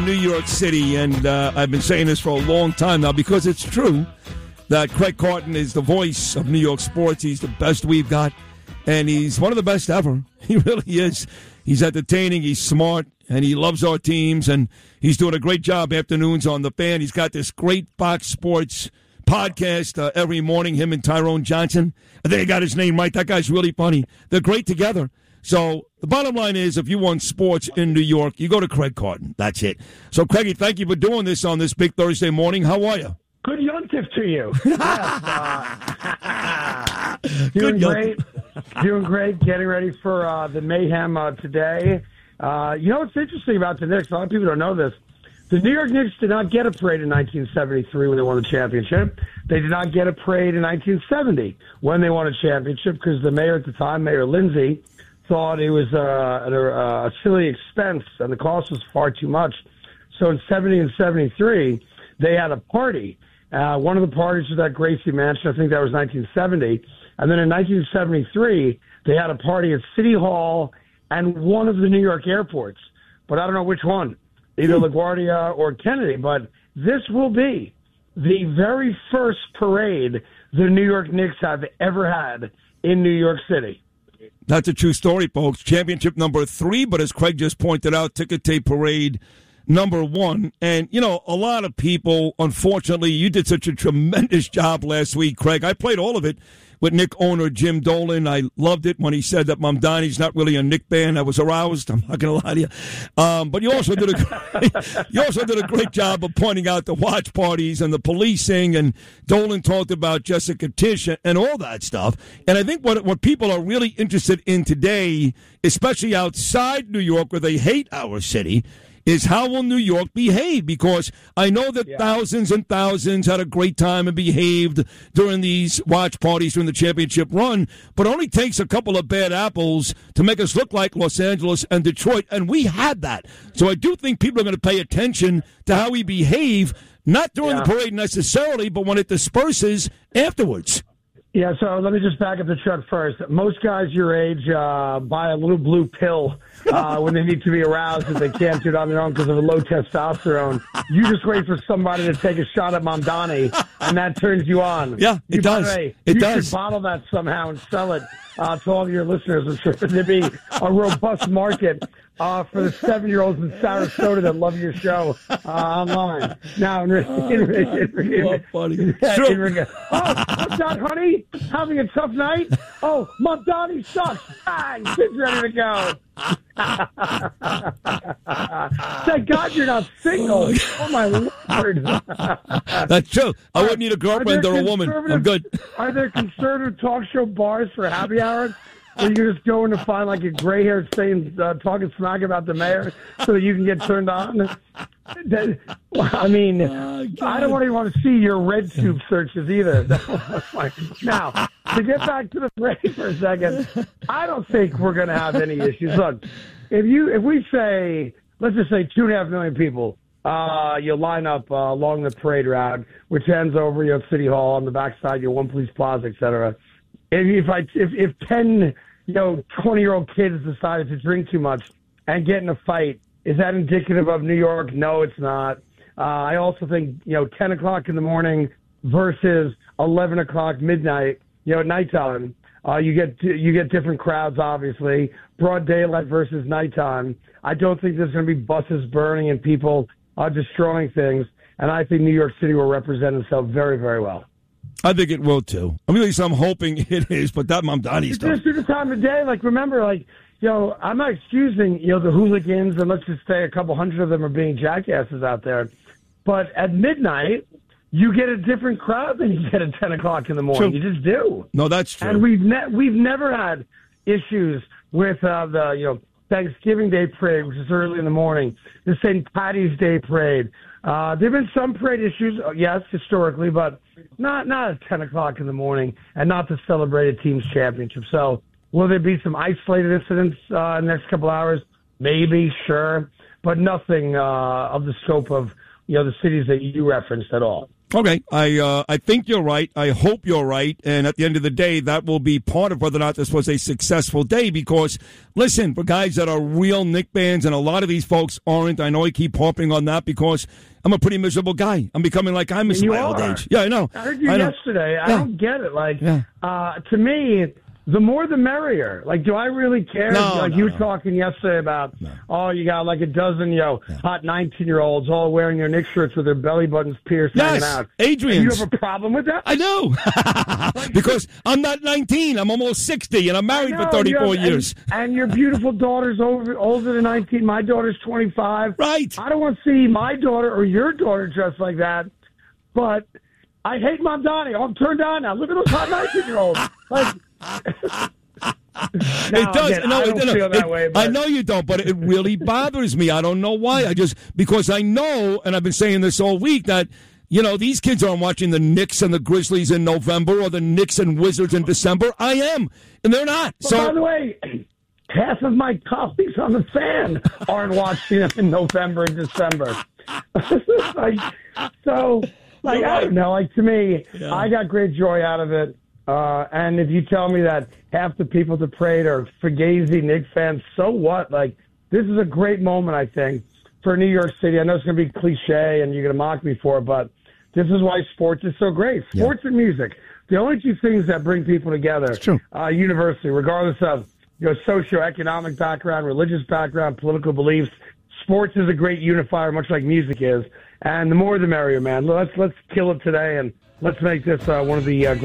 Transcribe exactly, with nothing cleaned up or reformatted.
New York City, and uh, I've been saying this for a long time now because it's true that Craig Carton is the voice of New York sports. He's the best we've got, and he's one of the best ever. He really is. He's entertaining, he's smart, and he loves our teams, and he's doing a great job afternoons on The Fan. He's got this great Fox Sports podcast uh, every morning, him and Tyrone Johnson. I think I got his name right. That guy's really funny. They're great together. So the bottom line is, if you want sports in New York, you go to Craig Carton. That's it. So, Craigie, thank you for doing this on this big Thursday morning. How are you? Good yontif to you. Yes, uh, doing Good great. Doing great. Getting ready for uh, the mayhem uh, today. Uh, you know what's interesting about the Knicks? A lot of people don't know this. The New York Knicks did not get a parade in nineteen seventy-three when they won the championship. They did not get a parade in nineteen seventy when they won a championship because the mayor at the time, Mayor Lindsay, thought it was uh, a, a silly expense and the cost was far too much. So in seventy and seventy-three, they had a party. Uh, one of the parties was at Gracie Mansion. I think that was nineteen seventy. And then in nineteen seventy-three, they had a party at City Hall and one of the New York airports. But I don't know which one, either LaGuardia or Kennedy. But this will be the very first parade the New York Knicks have ever had in New York City. That's a true story, folks. Championship number three, but as Craig just pointed out, ticket tape parade number one. And, you know, a lot of people, unfortunately, you did such a tremendous job last week, Craig. I played all of it with Knick owner Jim Dolan. I loved it when he said that Mamdani's not really a Knick fan. I was aroused. I'm not going to lie to you. Um, but you also did a great, you also did a great job of pointing out the watch parties and the policing. And Dolan talked about Jessica Tisch and all that stuff. And I think what what people are really interested in today, especially outside New York where they hate our city, is how will New York behave? Because I know that yeah. thousands and thousands had a great time and behaved during these watch parties during the championship run, but it only takes a couple of bad apples to make us look like Los Angeles and Detroit, and we had that. So I do think people are going to pay attention to how we behave, not during yeah. the parade necessarily, but when it disperses afterwards. Yeah, so let me just back up the truck first. Most guys your age uh, buy a little blue pill uh, when they need to be aroused if they can't do it on their own because of a low testosterone. You just wait for somebody to take a shot at Mamdani, and that turns you on. Yeah, it you, does. Way, it you does. should bottle that somehow and sell it uh, to all of your listeners. I'm sure there'd be a robust market uh, for the seven-year-olds in Sarasota that love your show uh, online. Now, in, in, in, in, in, oh, funny. in, Sure. in, oh, what's that, honey? Having a tough night? Oh, Mamdani sucks. Bang! Kid's ready to go. Thank God you're not single. Oh, my Lord. That's true. I wouldn't need a girlfriend or a woman. I'm good. Are there conservative talk show bars for happy hours where you can just go in to find like a gray-haired saying, uh, talking smack about the mayor so that you can get turned on? That, I mean, oh, I don't even want to see your RedTube searches either. Now, to get back to the parade for a second, I don't think we're going to have any issues. Look, if you if we say, let's just say two and a half million people, uh, you line up uh, along the parade route, which ends over your City Hall on the backside, your One Police Plaza, et cetera. If, if I if if ten you know twenty year old kids decided to drink too much and get in a fight, is that indicative of New York? No, it's not. Uh, I also think, you know, ten o'clock in the morning versus eleven o'clock midnight, you know, at nighttime, uh, you get you get different crowds, obviously. Broad daylight versus nighttime. I don't think there's going to be buses burning and people uh, destroying things. And I think New York City will represent itself very, very well. I think it will, too. I mean, at least I'm hoping it is, but that Mamdani stuff. It's just the time of day. Like, remember, like, you know, I'm not excusing, you know, the hooligans, and let's just say a couple hundred of them are being jackasses out there. But at midnight, you get a different crowd than you get at ten o'clock in the morning. True. You just do. No, that's true. And we've ne- we've never had issues with uh, the, you know, Thanksgiving Day parade, which is early in the morning, the Saint Patty's Day parade. Uh, there have been some parade issues, yes, historically, but not not at ten o'clock in the morning and not to celebrate a team's championship. So will there be some isolated incidents uh, in the next couple hours? Maybe, sure, but nothing uh, of the scope of, you know, the cities that you referenced at all. Okay, I uh, I think you're right. I hope you're right. And at the end of the day, that will be part of whether or not this was a successful day. Because, listen, for guys that are real Knick fans, and a lot of these folks aren't, I know I keep harping on that because I'm a pretty miserable guy. I'm becoming like I'm in my old age. Yeah, I know. I heard you I yesterday. I yeah. don't get it. Like, yeah. uh, to me, the more the merrier. Like, do I really care? No, like no, you were no. talking yesterday about, no. oh, you got like a dozen, you know, yeah. hot nineteen-year-olds all wearing their Knicks shirts with their belly buttons pierced, yes, hanging out. Adrian's. Do you have a problem with that? I know. Because I'm not nineteen. I'm almost sixty, and I'm married know, for thirty-four have, years. And, and your beautiful daughter's over, older than nineteen. My daughter's twenty-five. Right. I don't want to see my daughter or your daughter dressed like that, but I hate Mamdani. I'm turned on now. Look at those hot nineteen-year-olds. Like... No, it does. Again, no, I don't it, no, feel that it, way. But... I know you don't, but it really bothers me. I don't know why. I just because I know, and I've been saying this all week that you know these kids aren't watching the Knicks and the Grizzlies in November or the Knicks and Wizards in December. I am, and they're not. But so, by the way, half of my colleagues on the fan aren't watching them in November and December. like, so, like I don't know. Like to me, yeah. I got great joy out of it. Uh, and if you tell me that half the people at the parade are Fugazi Knicks fans, so what? Like, this is a great moment, I think, for New York City. I know it's going to be cliche and you're going to mock me for it, but this is why sports is so great. Sports yeah. and music, the only two things that bring people together uh, universally, regardless of you know socioeconomic background, religious background, political beliefs. Sports is a great unifier, much like music is. And the more the merrier, man. Let's, let's kill it today, and let's make this uh, one of the uh,